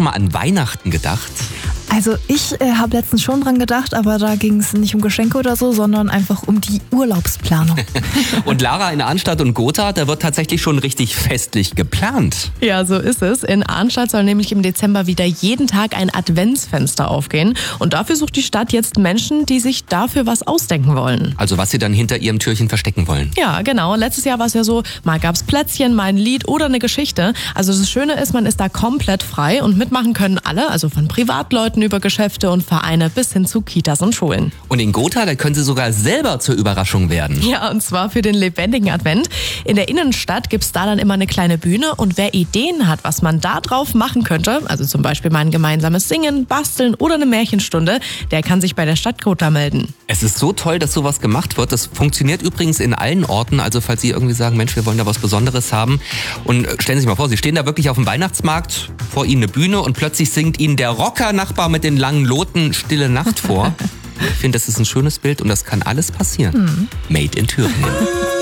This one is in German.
schon mal an Weihnachten gedacht? Also ich habe letztens schon dran gedacht, aber da ging es nicht um Geschenke oder so, sondern einfach um die Urlaubsplanung. Und Lara, in Arnstadt und Gotha, da wird tatsächlich schon richtig festlich geplant. Ja, so ist es. In Arnstadt soll nämlich im Dezember wieder jeden Tag ein Adventsfenster aufgehen. Und dafür sucht die Stadt jetzt Menschen, die sich dafür was ausdenken wollen. Also was sie dann hinter ihrem Türchen verstecken wollen. Ja, genau. Letztes Jahr war es ja so, mal gab's Plätzchen, mal ein Lied oder eine Geschichte. Also das Schöne ist, man ist da komplett frei und mitmachen können alle, also von Privatleuten über Geschäfte und Vereine bis hin zu Kitas und Schulen. Und in Gotha, da können sie sogar selber zur Überraschung werden. Ja, und zwar für den lebendigen Advent. In der Innenstadt gibt's da dann immer eine kleine Bühne und wer Ideen hat, was man da drauf machen könnte, also zum Beispiel mal ein gemeinsames Singen, Basteln oder eine Märchenstunde, der kann sich bei der Stadt Gotha melden. Es ist so toll, dass sowas gemacht wird. Das funktioniert übrigens in allen Orten. Also falls Sie irgendwie sagen, Mensch, wir wollen da was Besonderes haben. Und stellen Sie sich mal vor, Sie stehen da wirklich auf dem Weihnachtsmarkt, vor Ihnen eine Bühne und plötzlich singt Ihnen der Rocker-Nachbar mit den langen Loten Stille Nacht vor. Ich finde, das ist ein schönes Bild und das kann alles passieren. Made in Thüringen.